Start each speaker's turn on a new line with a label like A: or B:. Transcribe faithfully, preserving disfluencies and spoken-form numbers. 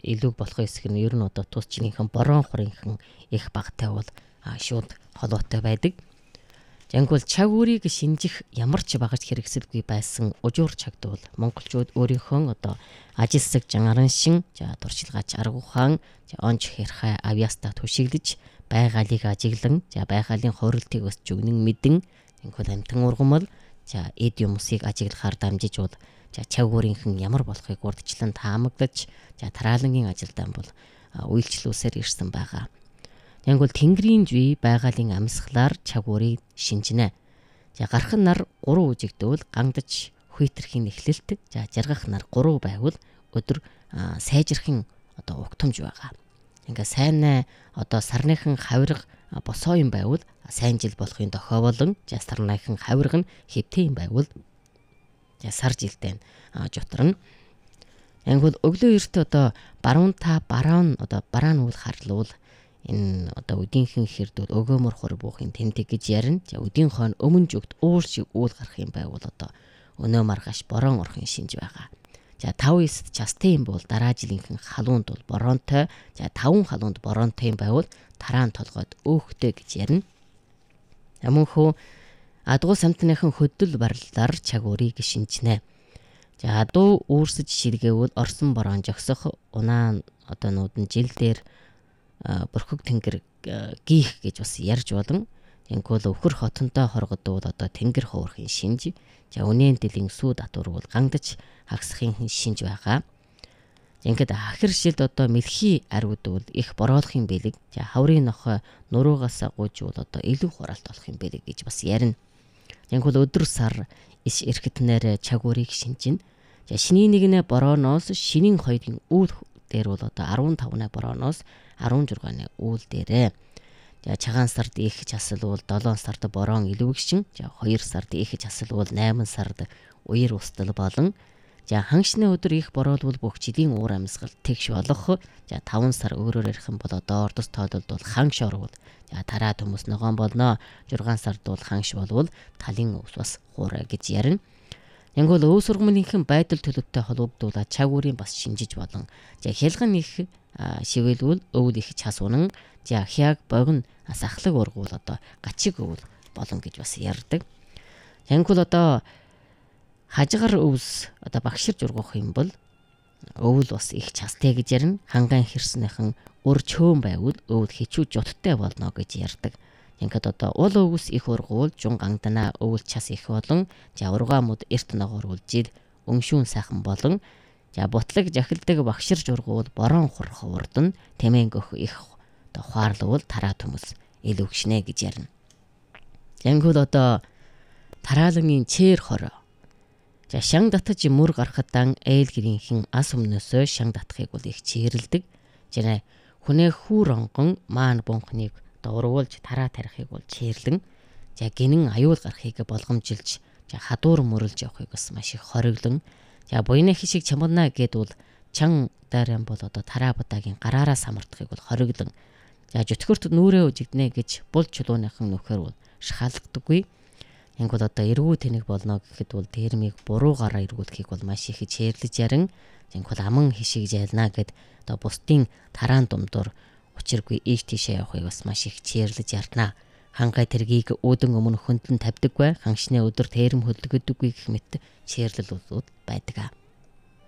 A: илүү болох хэсэг нь ер нь одоо тус чинийхэн борон хурынхан их багтай бол шууд холбоотой байдаг. Жангуул чаг үүрийг шинжих ямар ч багаж хэрэгсэлгүй байсан ужуур чагд бол монголчууд өөрийнхөө одоо ажилсаг жангаран шин, за туршилгаач арга ухаан, за онж хэрхай авьяаста түшиглэж байгаалыг ажиглан, за байгаалын хорилтыг өсч өгнөн мэдэн, жангуул амтан ургамал, за эд юмсыг ажиглахаар дамжиж бол за чаг үүрийнхэн ямар болохыг урдчлан таамаглаж, за тараалангийн ажилдаа бол үйлчлүүлсээр ирсэн байгаа. Янгуул тэнгэрийн зүй байгалийн амьсгалаар чаг үүрийг шинжинэ. За гарах нар гурван үжигдвэл гангадж хүйтэрхийн эхлэлт, за жаргах нар гурван байвал өдөр сайжрахын одоо угтамж байгаа. Ингээ сайн одоо сарныхан хавирга босоо юм байвал сайн жил болохын дохой болон, за сарныхан хавирга нь хэвтэй юм байвал за сар жилдээ жутарна. Янгуул өглөө эрт одоо баруун та бараан одоо бараан үл харлуул энэ одоо өдийнхэн хэрдүүл өгөөмөр хор буухын тэмдэг гэж ярина. За өдийн хойно өмнө зүгт уул шиг уул гарах юм байвал одоо өнөө маргааш борон орохын шинж байгаа. За тав эсд частын юм бол дараа жилийнхэн халуунд бол боронтой, за таван халуунд боронтой юм байвал тараан толгойд өөхтэй гэж ярина. Мөнхөө адгуул самтныхан хөдөл барилаар чаг үүрийг шинжнэ. За адуу үүрсэж ширгээвэл орсон борон жогсох унаан одоо нууд нь жил дээр бүрхэг тэнгэр гих гэж бас ярьж болон янкул өвхөр хотонтой хоргодвол одоо тэнгэр хуурхын шинж, за үнэн дилийн сүү татвар бол гангадж хагсахын шинж байгаа. Ингээд ахир шилд одоо мэлхий ариуд бол их бороолохын бэлэг, за хаврын нохой нуруугаас гуйж бол одоо илүү хураалт болох юм бэлэг гэж бас ярина. Янкул өдөр сар иш эрхтнээр чаг үүрийг шинжин. За шинийн нэгнэ борооноос шинийн хоёрын үйл дээр бол одоо арван тавны борооноос арван жургааны үйл дээрээ. За чагаан сард их часал бол долоон сард борон илүүгшин, за хоёр сард их часал бол найман сард уяр устал болон, за ханшны өдөр их бороолвол бүх жилийн уур амьсгал тэгш болох. За таван сар өөрөөр ярих юм бол одоо ордос тоололд бол ханш орвол за тараа төмөс ногоон болно. Жургаан сард бол ханш болвол талын өвс бас хуурай гэж ярина. Янгуул өв сургамынхын байдал төлөвтэй холбогдуулаад чаг үүрийн бас шинжиж болон, за хялган их шивэлвэл өвөл их час унан, за хяг богн сахлаг ургуул одоо гачиг өвөл болон гэж бас ярьдаг. Янгуул одоо хажгаар өвс одоо багширж ургах юм бол өвөл бас их частай гэж ярина. Хангаан хэрснийхэн өр чөөн байвал өвөл хичүү жуттай болно гэж ярьдаг. Ингээд одоо уул өвс их ургуул жун гангданаа өвөл час их болон, за ургаамууд эрт ногоорул жил өншүүн сайхан болон, за бутлаг жахилдаг багширж ургуул борон хур хурдан тэмэнгөх их одоо хуарлуул тараа төмөс илүүгшнэ гэж ярина. Янгуул одоо тараалангийн чээр хороо, за шан татаж мөр гарахтан эйл гэрийнхэн ас өмнөөсөө шан татахыг бол их чирлдэг. Жинэ хүнээ хүүр онгон маан бунхныг урвуулж тараа тарихыг бол чирлэн, за гинэн аюул гарахыг болгомжилж, за хадуур мөрөлж явахыг бас маш их хориглон, за буйны хишиг чамбана гэдвэл чан дайран бол одоо тараа бадагийн гараараа самартахыг бол хориглон, за жүтгэрт нүрээ үжигднэ гэж бул чулууныхан нөхөр бол шахалдаггүй. Янгуул одоо эргүү тэнэг болно гэхэд бол термийг буруу гараа эргүүлэхийг бол маш их чирлэж ярин. Янгуул аман хишиг жайлнаа гэд одоо бусдын тараан думдуур учиргүй ийш тийшээ явахыг бас маш их чирлэж ярднаа. Хангай тэргийг өөдөн өмнө хөндлөн тавьдаггүй, ханшны өдөр тэрэм хөдөлгөдөггүй гэх мэт чирлэл бол байдаг.